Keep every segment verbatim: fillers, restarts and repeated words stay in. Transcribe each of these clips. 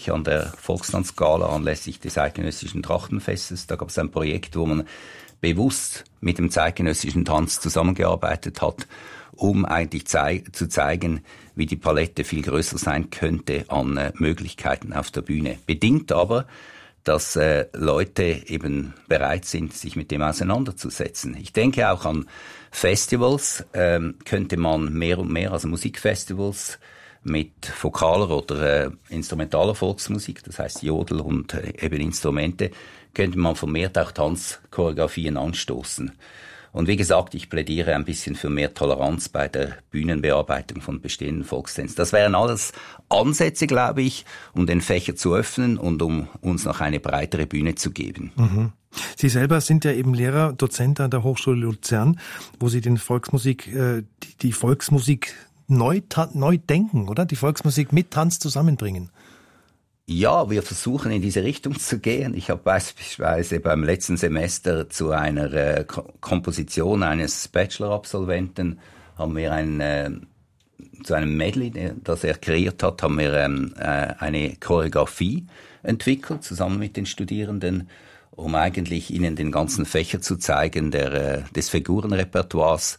ich an der Volkstanzgala anlässlich des Eidgenössischen Trachtenfestes. Da gab es ein Projekt, wo man bewusst mit dem zeitgenössischen Tanz zusammengearbeitet hat, um eigentlich zei- zu zeigen, wie die Palette viel größer sein könnte an äh, Möglichkeiten auf der Bühne. Bedingt aber, dass äh, Leute eben bereit sind, sich mit dem auseinanderzusetzen. Ich denke auch an Festivals, ähm, könnte man mehr und mehr, also Musikfestivals mit vokaler oder äh, instrumentaler Volksmusik, das heißt Jodel und äh, eben Instrumente, könnte man vermehrt auch Tanzchoreografien anstoßen. Und wie gesagt, ich plädiere ein bisschen für mehr Toleranz bei der Bühnenbearbeitung von bestehenden Volkstänzen. Das wären alles Ansätze, glaube ich, um den Fächer zu öffnen und um uns noch eine breitere Bühne zu geben. Mhm. Sie selber sind ja eben Lehrer, Dozent an der Hochschule Luzern, wo Sie den Volksmusik, äh, die, die Volksmusik neu, ta- neu denken, oder? Die Volksmusik mit Tanz zusammenbringen. Ja, wir versuchen in diese Richtung zu gehen. Ich habe beispielsweise beim letzten Semester zu einer äh, Ko- Komposition eines Bachelor-Absolventen haben wir ein, äh, zu einem Medley, das er kreiert hat, haben wir ähm, äh, eine Choreografie entwickelt, zusammen mit den Studierenden, um eigentlich ihnen den ganzen Fächer zu zeigen, der, äh, des Figurenrepertoires,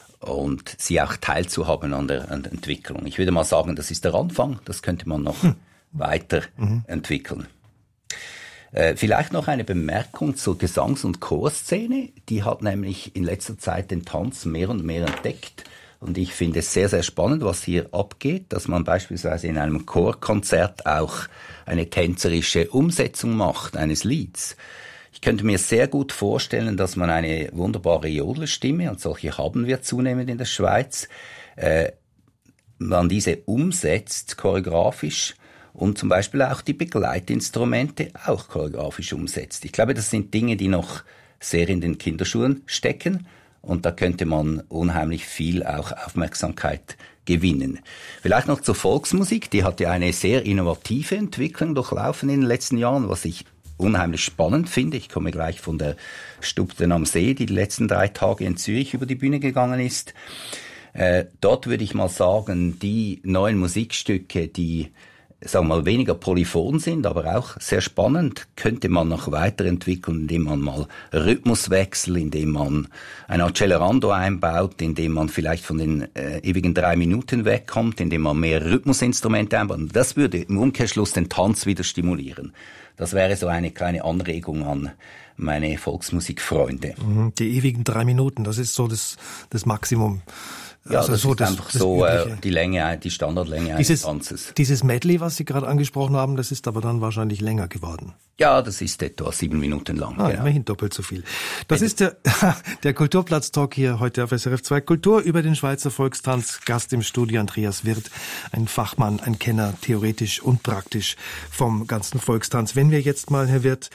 und sie auch teilzuhaben an der, an der Entwicklung. Ich würde mal sagen, das ist der Anfang, das könnte man noch hm. weiterentwickeln. Mhm. Äh, vielleicht noch eine Bemerkung zur Gesangs- und Chorszene. Die hat nämlich in letzter Zeit den Tanz mehr und mehr entdeckt. Und ich finde es sehr, sehr spannend, was hier abgeht, dass man beispielsweise in einem Chorkonzert auch eine tänzerische Umsetzung macht eines Lieds. Ich könnte mir sehr gut vorstellen, dass man eine wunderbare Jodelstimme, und solche haben wir zunehmend in der Schweiz, äh, man diese umsetzt choreografisch und zum Beispiel auch die Begleitinstrumente auch choreografisch umsetzt. Ich glaube, das sind Dinge, die noch sehr in den Kinderschuhen stecken, und da könnte man unheimlich viel auch Aufmerksamkeit gewinnen. Vielleicht noch zur Volksmusik. Die hat ja eine sehr innovative Entwicklung durchlaufen in den letzten Jahren, was ich unheimlich spannend finde. Ich komme gleich von der Stubten am See, die die letzten drei Tage in Zürich über die Bühne gegangen ist. Äh, dort würde ich mal sagen, die neuen Musikstücke, die, sagen wir mal, weniger polyphon sind, aber auch sehr spannend, könnte man noch weiterentwickeln, indem man mal Rhythmuswechsel, indem man ein Accelerando einbaut, indem man vielleicht von den äh, ewigen drei Minuten wegkommt, indem man mehr Rhythmusinstrumente einbaut. Das würde im Umkehrschluss den Tanz wieder stimulieren. Das wäre so eine kleine Anregung an meine Volksmusikfreunde. Die ewigen drei Minuten, das ist so das, das Maximum. Ja, also das so ist das, einfach das so Übliche. die Länge, die Standardlänge dieses, eines Tanzes. Dieses Medley, was Sie gerade angesprochen haben, das ist aber dann wahrscheinlich länger geworden. Ja, das ist etwa sieben Minuten lang. Ah, genau. Immerhin doppelt so viel. Das ist der, der Kulturplatz-Talk hier heute auf S R F zwei Kultur über den Schweizer Volkstanz. Gast im Studio Andreas Wirth, ein Fachmann, ein Kenner, theoretisch und praktisch vom ganzen Volkstanz. Wenn wir jetzt mal, Herr Wirth,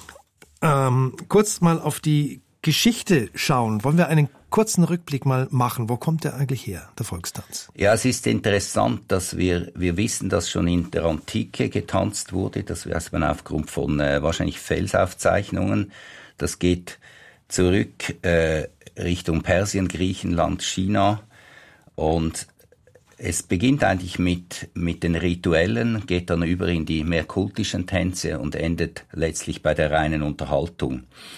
ähm, kurz mal auf die Geschichte schauen, wollen wir einen kurzen Rückblick mal machen. Wo kommt der eigentlich her, der Volkstanz? Ja, es ist interessant, dass wir wir wissen, dass schon in der Antike getanzt wurde. Das weiß man aufgrund von äh, wahrscheinlich Felsaufzeichnungen. Das geht zurück äh, Richtung Persien, Griechenland, China. Und es beginnt eigentlich mit mit den Rituellen, geht dann über in die mehr kultischen Tänze und endet letztlich bei der reinen Unterhaltung.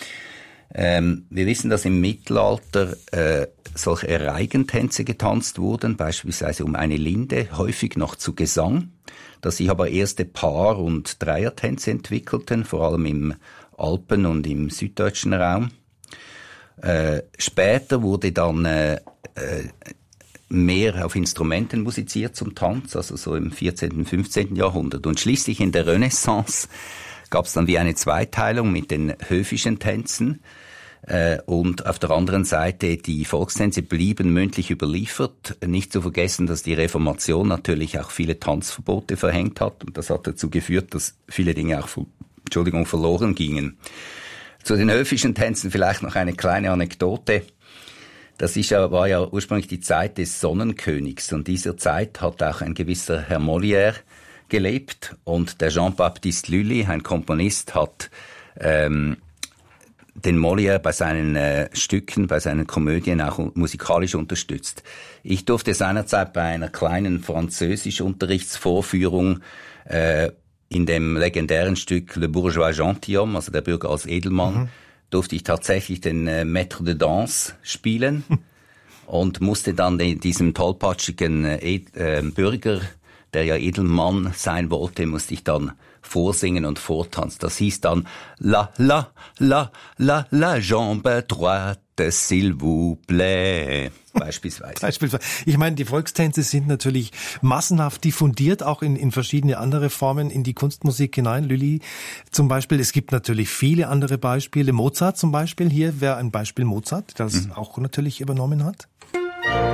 Ähm, wir wissen, dass im Mittelalter äh, solche Reigentänze getanzt wurden, beispielsweise um eine Linde, häufig noch zu Gesang, dass sich aber erste Paar- und Dreiertänze entwickelten, vor allem im Alpen- und im süddeutschen Raum. Äh, später wurde dann äh, äh, mehr auf Instrumenten musiziert zum Tanz, also so im vierzehnten, fünfzehnten Jahrhundert. Und schließlich in der Renaissance gab es dann wie eine Zweiteilung mit den höfischen Tänzen, äh, und auf der anderen Seite die Volkstänze blieben mündlich überliefert. Nicht zu vergessen, dass die Reformation natürlich auch viele Tanzverbote verhängt hat, und das hat dazu geführt, dass viele Dinge auch Entschuldigung, verloren gingen. Zu den höfischen Tänzen vielleicht noch eine kleine Anekdote. Das ist ja, war ja ursprünglich die Zeit des Sonnenkönigs, und dieser Zeit hat auch ein gewisser Herr Molière gelebt, und der Jean-Baptiste Lully, ein Komponist, hat ähm, den Molière bei seinen äh, Stücken, bei seinen Komödien auch musikalisch unterstützt. Ich durfte seinerzeit bei einer kleinen Französischunterrichtsvorführung äh, in dem legendären Stück Le Bourgeois Gentilhomme, also der Bürger als Edelmann, mhm. durfte ich tatsächlich den äh, Maître de Danse spielen und musste dann den, diesem tollpatschigen äh, äh, Bürger, der ja Edelmann sein wollte, musste ich dann vorsingen und vortanzen. Das hieß dann La, la, la, la, la jambe droite, s'il vous plaît. Beispielsweise. Beispielsweise. Ich meine, die Volkstänze sind natürlich massenhaft diffundiert, auch in, in verschiedene andere Formen in die Kunstmusik hinein. Lully zum Beispiel. Es gibt natürlich viele andere Beispiele. Mozart zum Beispiel. Hier wäre ein Beispiel Mozart, das mhm. auch natürlich übernommen hat.